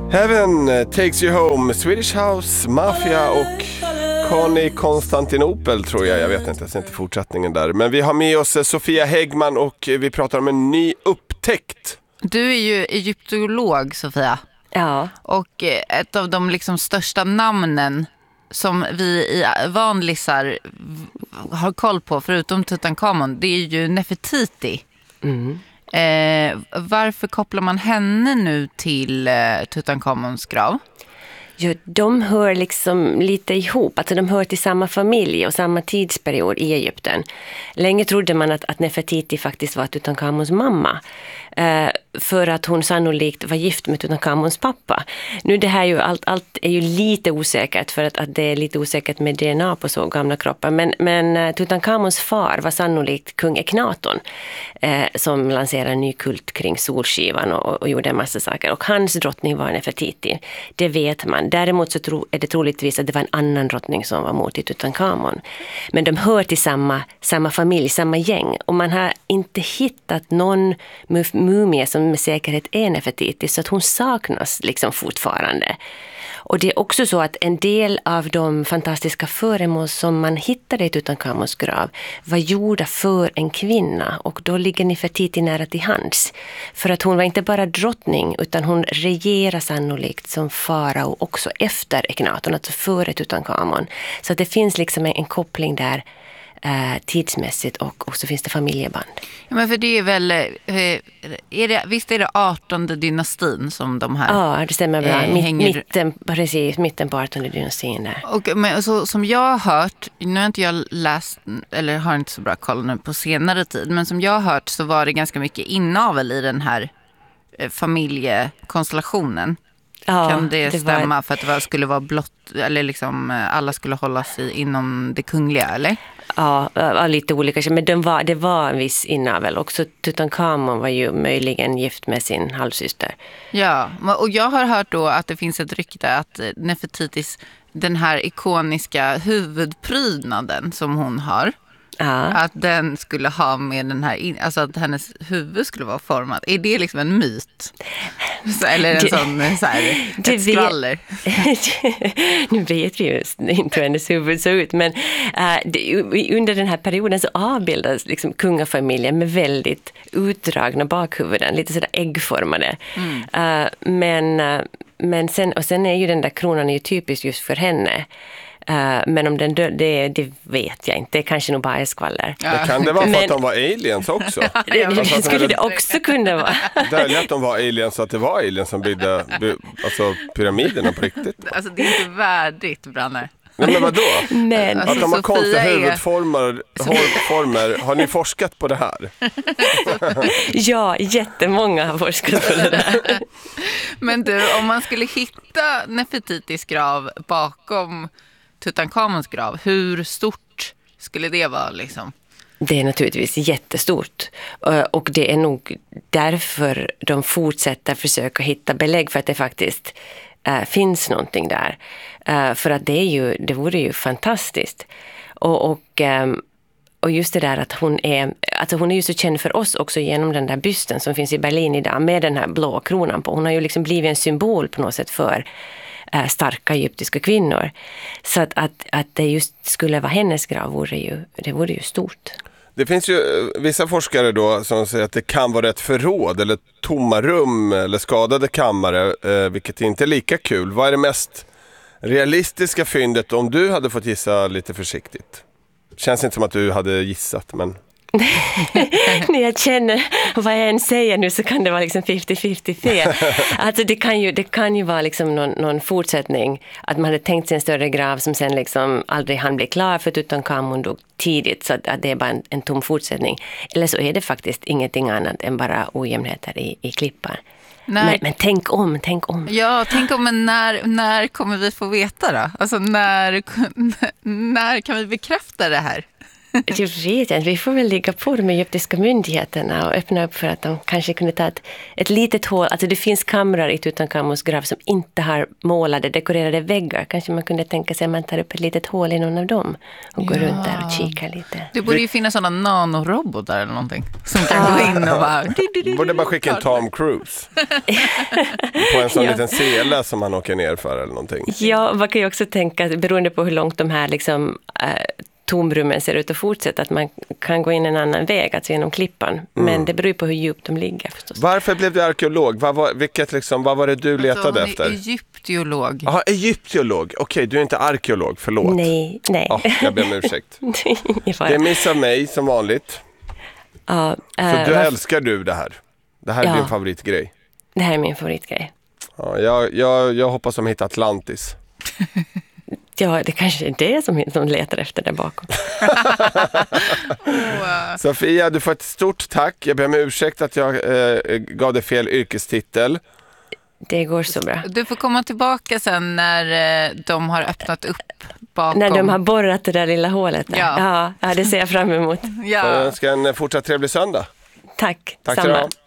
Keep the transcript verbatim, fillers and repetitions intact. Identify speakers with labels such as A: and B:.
A: Heaven Takes You Home, Swedish House Mafia och Conny Konstantinopel tror jag, jag vet inte, jag ser inte fortsättningen där. Men vi har med oss Sofia Häggman och vi pratar om en ny upptäckt.
B: Du är ju egyptolog, Sofia.
C: Ja.
B: Och ett av de liksom största namnen som vi i vanlisar har koll på, förutom Tutankhamon, det är ju Nefertiti.
C: Mm.
B: Eh, varför kopplar man henne nu till eh, Tutankhamons grav?
C: Ja, de hör liksom lite ihop, alltså de hör till samma familj och samma tidsperiod i Egypten. Länge trodde man att, att Nefertiti faktiskt var Tutankhamons mamma. Eh, för att hon sannolikt var gift med Tutankhamons pappa. Nu det här ju, allt, allt är ju lite osäkert för att, att det är lite osäkert med D N A på så gamla kroppar. Men, men Tutankhamons far var sannolikt kung Eknaton eh, som lanserade en ny kult kring solskivan och, och gjorde en massa saker. Och hans drottning var Nefertiti. Det vet man. Däremot så tro, är det troligtvis att det var en annan drottning som var mor till Tutankhamon. Men de hör till samma, samma familj, samma gäng. Och man har inte hittat någon mumie som med säkerhet är Nefertiti, så att hon saknas liksom fortfarande. Och det är också så att en del av de fantastiska föremål som man hittade i Tutankhamons grav var gjorda för en kvinna, och då ligger Nefertiti nära till hands. För att hon var inte bara drottning utan hon regerar sannolikt som farao också efter Eknaton, alltså före Tutankhamon. Så att det finns liksom en, en koppling där eh, tidsmässigt, och, och så finns det familjeband.
B: Ja, men för det är väl, är det, visst är det artonde dynastin som de här
C: Ja, det stämmer bra.
B: eh,
C: Mitt,
B: hänger...
C: mitten, precis, mitten på artonde dynastin där.
B: Och men, så, som jag har hört, nu har inte jag läst, eller har inte så bra koll nu på senare tid, men som jag har hört så var det ganska mycket inavel i den här eh, familjekonstellationen.
C: Ja,
B: kan det,
C: det
B: stämma
C: var...
B: för att det var, skulle vara blott, eller liksom alla skulle hållas i, inom det kungliga, eller?
C: Ja, lite olika. Men den var, det var en viss inavel. Också Tutankhamon var ju möjligen gift med sin halvsyster.
B: Ja, och jag har hört då att det finns ett rykte att Nefertitis, den här ikoniska huvudprydnaden som hon har,
C: Ja.
B: att den skulle ha med den här, alltså att hennes huvud skulle vara format. Är det liksom en myt? Så, eller en
C: det,
B: sån så här, ett skvaller?
C: Nu vet vi ju inte hur hennes huvud såg ut, men uh, det, under den här perioden så avbildas liksom kungafamiljen med väldigt utdragna bakhuvuden, lite sådär äggformade. Mm. Uh, men, uh, men sen, och sen är ju den där kronan är ju typisk just för henne. Uh, men om den dö- det, det vet jag inte. Det är kanske nog bara skvaller.
A: Ja. Det kan det vara för
C: men...
A: att de var aliens också.
C: det, det, det skulle det också kunna vara.
A: Det är att de var aliens, så att det var aliens som byggde by, alltså pyramiderna på riktigt.
B: Alltså det är inte värdigt, Branne.
A: Nej, men vadå?
C: Men,
A: att de har konstiga
B: är...
A: huvudformer, former. Har ni forskat på det här?
C: Ja, jättemånga har forskat på det där.
B: Men du, om man skulle hitta Nefertitis grav bakom Tutankhamons grav, hur stort skulle det vara liksom?
C: Det är naturligtvis jättestort, och det är nog därför de fortsätter försöka hitta belägg för att det faktiskt äh, finns någonting där. Äh, för att det är ju, det vore ju fantastiskt. Och, och, ähm, och just det där att hon är, alltså hon är ju så känd för oss också genom den där bysten som finns i Berlin idag med den här blå kronan på. Hon har ju liksom blivit en symbol på något sätt för starka egyptiska kvinnor. Så att, att, att det just skulle vara hennes grav vore ju, det vore ju stort.
A: Det finns ju vissa forskare då som säger att det kan vara ett förråd eller tomma rum eller skadade kammare, eh, vilket inte är lika kul. Vad är det mest realistiska fyndet om du hade fått gissa lite försiktigt? Känns inte som att du hade gissat, men...
C: När jag känner vad jag än säger nu så kan det vara liksom femtio femtio fel. Alltså det kan ju, det kan ju vara liksom någon, någon fortsättning. Att man hade tänkt sig en större grav som sen liksom aldrig hann bli klar för Tutankhamon dog tidigt. Så att, att det är bara en, en tom fortsättning. Eller så är det faktiskt ingenting annat än bara ojämnheter i, i klippar. Men, men tänk om, tänk om.
B: Ja, tänk om, men när, när kommer vi få veta då? Alltså när, när kan vi bekräfta det här?
C: Jag vet inte, vi får väl ligga på de egyptiska myndigheterna och öppna upp för att de kanske kunde ta ett, ett litet hål. Alltså det finns kamrar i Tutankhamons grav som inte har målade, dekorerade väggar. Kanske man kunde tänka sig att man tar upp ett litet hål i någon av dem och går
B: Ja.
C: runt där och kikar lite.
B: Det borde ju finnas sådana nanorobotar eller någonting som kan gå in och bara...
A: Borde bara skicka en Tom Cruise på en sån
C: Ja.
A: liten sele som han åker ner för eller någonting.
C: Ja, man kan ju också tänka, beroende på hur långt de här liksom, äh, tomrummen ser ut att fortsätta, att man kan gå in en annan väg, alltså genom klippan. Mm. Men det beror ju på hur djupt de ligger förstås.
A: Varför blev du arkeolog? Vad var, vilket liksom, vad var det du letade
B: alltså,
A: efter?
B: Egyptiolog.
A: Jaha, egyptiolog. Okej, du är inte arkeolog, förlåt.
C: Nej, nej.
A: Ja, jag ber om ursäkt.
C: Ingen fara.
A: Det är miss av mig som vanligt.
C: Ja, äh,
A: För du
C: varför-
A: älskar du det här. Det här är
C: Ja.
A: din favoritgrej.
C: Det här är min favoritgrej.
A: Ja, jag, jag, jag hoppas de hittar Atlantis.
C: Ja, det kanske är det som de letar efter där bakom.
B: Oh,
A: Sofia, du får ett stort tack. Jag ber om ursäkt att jag eh, gav dig fel yrkestitel.
C: Det går så bra.
B: du får komma tillbaka sen när eh, de har öppnat upp bakom.
C: När de har borrat det där lilla hålet där.
B: Ja.
C: Ja, ja, det ser jag fram emot.
A: Jag
B: Ja.
A: önskar en fortsatt trevlig söndag.
C: Tack,
A: Tack så
C: samma.
A: du ha.